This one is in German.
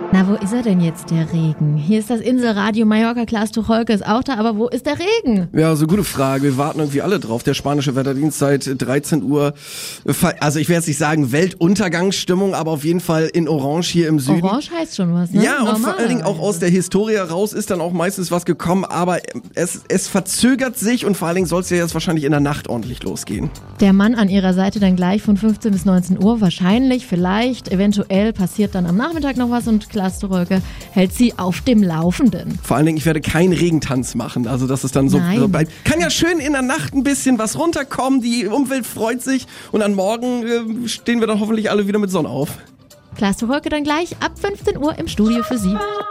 Na, wo ist er denn jetzt, der Regen? Hier ist das Inselradio Mallorca, Klaas Tucholke ist auch da, aber wo ist der Regen? Ja, so gute Frage. Wir warten irgendwie alle drauf. Der spanische Wetterdienst seit 13 Uhr, also ich werde jetzt nicht sagen Weltuntergangsstimmung, aber auf jeden Fall in Orange hier im Süden. Orange heißt schon was, ne? Ja, und vor allen Dingen auch aus der Historie raus ist dann auch meistens was gekommen, aber es verzögert sich und vor allen Dingen soll es ja jetzt wahrscheinlich in der Nacht ordentlich losgehen. Der Mann an ihrer Seite dann gleich von 15 bis 19 Uhr. Wahrscheinlich, vielleicht, eventuell passiert dann am Nachmittag noch was und Klaas Tucholke hält sie auf dem Laufenden. Vor allen Dingen, ich werde keinen Regentanz machen, also dass es dann so bleibt. Kann ja schön in der Nacht ein bisschen was runterkommen, die Umwelt freut sich und am Morgen stehen wir dann hoffentlich alle wieder mit Sonne auf. Klaas Tucholke dann gleich ab 15 Uhr im Studio für Sie.